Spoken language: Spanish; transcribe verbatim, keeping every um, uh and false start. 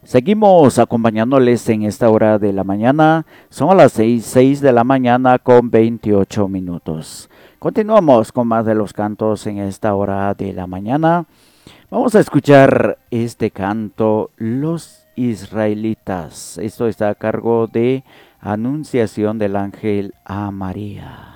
Seguimos acompañándoles en esta hora de la mañana. Son las seis, seis de la mañana con veintiocho minutos. Continuamos con más de los cantos en esta hora de la mañana. Vamos a escuchar este canto, Los Israelitas. Esto está a cargo de Anunciación del Ángel a María.